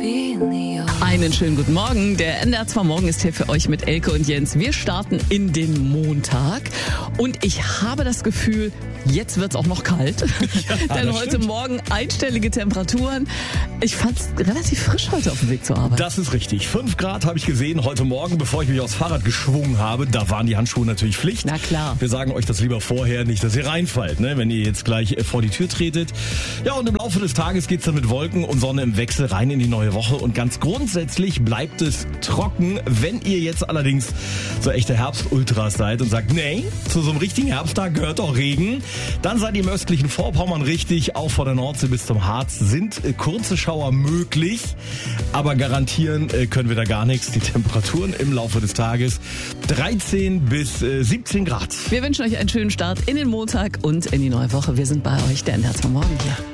Einen schönen guten Morgen. Der NDR 2 Morgen ist hier für euch mit Elke und Jens. Wir starten in den Montag und ich habe das Gefühl, jetzt wird's auch noch kalt. Ja, denn heute Morgen einstellige Temperaturen. Ich fand's relativ frisch heute auf dem Weg zur Arbeit. Das ist richtig. 5 Grad habe ich gesehen heute Morgen, bevor ich mich aufs Fahrrad geschwungen habe. Da waren die Handschuhe natürlich Pflicht. Na klar. Wir sagen euch das lieber vorher, nicht, dass ihr reinfallt, ne, wenn ihr jetzt gleich vor die Tür tretet. Ja, und im Laufe des Tages geht's dann mit Wolken und Sonne im Wechsel rein in die neue Woche. Und ganz grundsätzlich bleibt es trocken. Wenn ihr jetzt allerdings so echte Herbstultras seid und sagt, nee, zu so einem richtigen Herbsttag gehört auch Regen, dann seid ihr im östlichen Vorpommern richtig. Auch vor der Nordsee bis zum Harz sind kurze Schauer möglich, aber garantieren können wir da gar nichts. Die Temperaturen im Laufe des Tages 13 bis 17 Grad. Wir wünschen euch einen schönen Start in den Montag und in die neue Woche. Wir sind bei euch, der NDR 2 Morgen hier.